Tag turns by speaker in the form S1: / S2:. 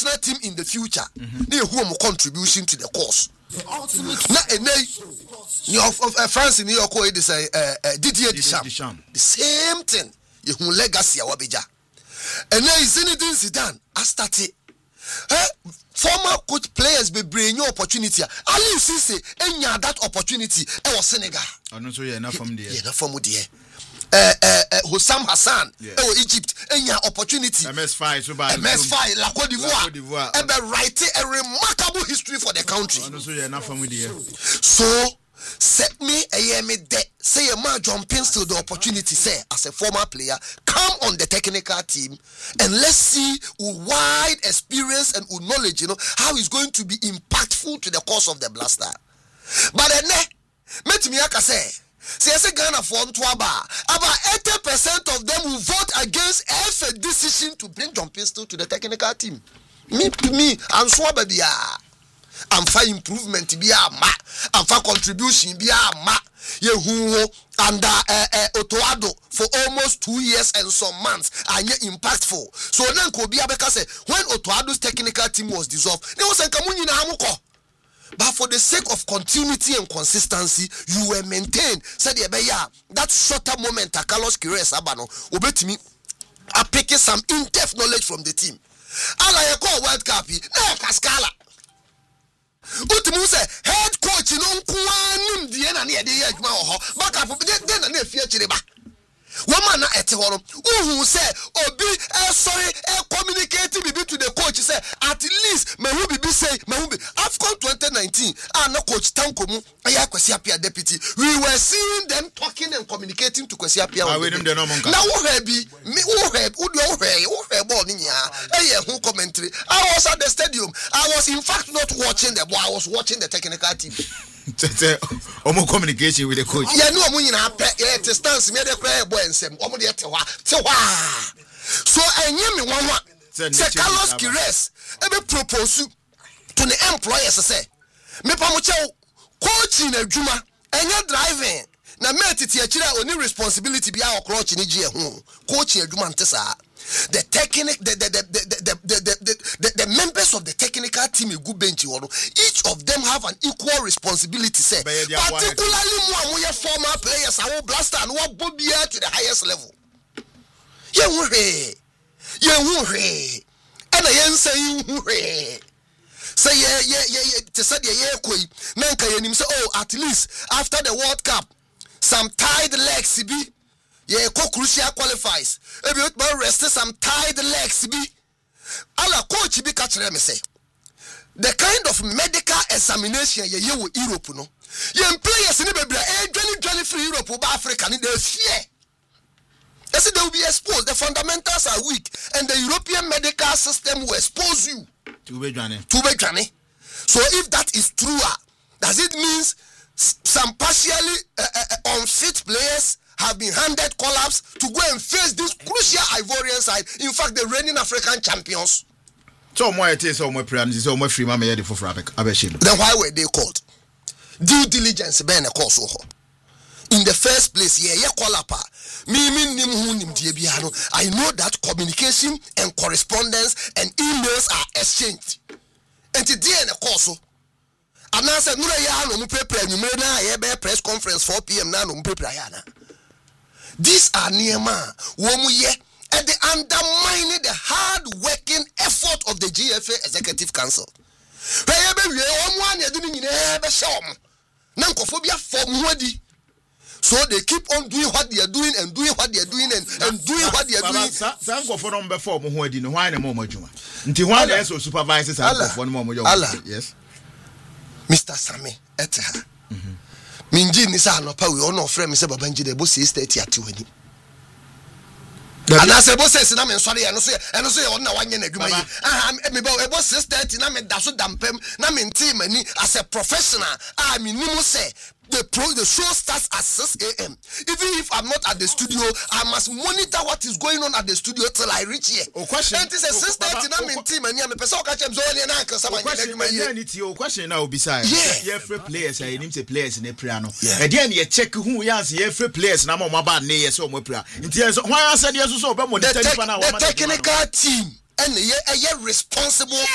S1: national team in the future. They who contribution to the cause. Now, France in New York, they say Didier Deschamps. The same thing. You legacy awabija. And now Zinedine Zidane has started. Former coach players be bring new opportunity. Ali Cisse enya that opportunity. Was Senegal.
S2: No so yeah, not from there.
S1: Yeah, not from there. Hossam Hassan, Egypt, enya opportunity.
S2: MS5, so bad.
S1: MS5, La Côte d'Ivoire. Writing a remarkable history for the country.
S2: No so yeah, not from there.
S1: So set me a year me de say a man jumping to the opportunity. Say as a former player, come on the technical team and let's see with wide experience and with knowledge, how he's going to be impactful to the cause of the Blaster. But then, met me say. Say Ghana for about 80% of them will vote against a decision to bring John Pistol to the technical team. Me, I'm sure baby. I'm for improvement be a ma. I'm for contribution be a ma. Yehu under Otoado for almost 2 years and some months and yet impactful. So then Kobe Abeka say when Otoado's technical team was dissolved, there was a Kamunyi na Hamuko. But for the sake of continuity and consistency, you will maintain. Said that shorter moment, Carlos Queiroz Abano, obetimi, I pick some in-depth knowledge from the team. Ala yako World Cup, na kaskala. Utimu say head coach no nkuanim die na ne de ye adwuma ho. Baka fo de na na fie chireba. Woman na etehoro who say obi sorry communicating bibi to the coach say at least me who bibi say me who be AFCON 2019 no coach Tankomu aya Kwesi Appiah deputy we were seeing them talking and communicating to Kwesi Appiah now who be me who ball ni nya who commentary I was at the stadium I was in fact not watching the ball I was watching the technical team.
S2: Omo communication with the coach.
S1: Yeah, no omo nyina pe to stance me dey cry boy nsem. Omo dey te hwa. So enye me wanwa. Say Carlos Queiroz e be propose to the employers say me pa mo chew coaching adwuma enye driving na me tete akira oni responsibility bia okroch ni gie ho coaching adwuma ntesa. The members of the technical team a good bench each of them have an equal responsibility say particularly more former players our Blaster and what bobia to the highest level and I say say to say at least after the World Cup some tied legs be crucial qualifies. If you rest some tied legs be ala coach be catch them say the kind of medical examination ye with Europe no ye players in the journey free Europe over Africa in the fear. They say they will be exposed. The fundamentals are weak and the European medical system will expose you to be journey. So if that is true, does it means some partially unfit players have been handed collapse to go and face this crucial Ivorian side? In fact, the reigning African champions.
S2: So more it is, so more prams, so more free mama here for Abeshim.
S1: Then why were they called? Due diligence ben a course. In the first place, call up. I know that communication and correspondence and emails are exchanged. And today in a course. And I said, no prepare you made press conference 4 p.m. now no prepare. These are Niema Womuye and they undermining the hard working effort of the GFA Executive Council. So they keep on doing what they are doing and doing what they are doing and doing what they are doing.
S2: Some go for number 4 who did no why no more juma. Until one also supervises and more. Yes. Mr. Sami Eteha. Minji nisa no pa we ono frame me say babanji de bo 6:30 ati and I say bo say na me nsori e no so e na wanye na adwuma yi me ba e bo 6:30 na me da so dampem na me nti mani as a professional me nimu say the show starts at 6 a.m. Even if I'm not at the studio, I must monitor what is going on at the studio till I reach here. Question. And it is 6:30 na me team and me person catch them so na anka sama nyina question now beside. Yeah, free players I need to players in April no. And then you check who yans here free players na mo ba na yes so mo April. Nti why I said yes so be monitor the technical team and responsible